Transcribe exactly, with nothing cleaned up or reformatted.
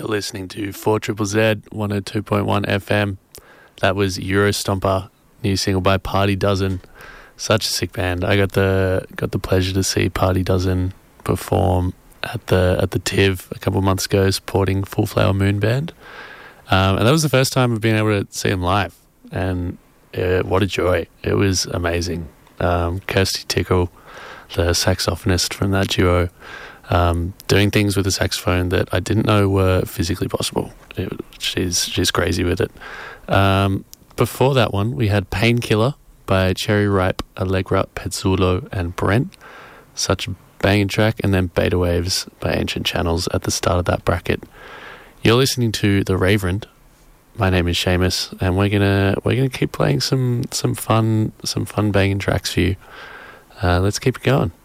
You're listening to four Z Z Z, one oh two point one F M. That was Eurostomper, new single by Party Dozen. Such a sick band. I got the got the pleasure to see Party Dozen perform at the at the TIV a couple of months ago, supporting Full Flower Moon Band. Um, and that was the first time I've been able to see them live. And uh, what a joy. It was amazing. Um, Kirsty Tickle, the saxophonist from that duo, um, doing things with the saxophone that I didn't know were physically possible. It, she's she's crazy with it. Um, before that one, we had Painkiller by Cherry Ripe, Allegra, Pezzulo, and Brent. Such a banging track. And then Beta Waves by Ancient Channels at the start of that bracket. You're listening to The Raverend. My name is Seamus, and we're gonna we're gonna keep playing some some fun some fun banging tracks for you. Uh, let's keep it going.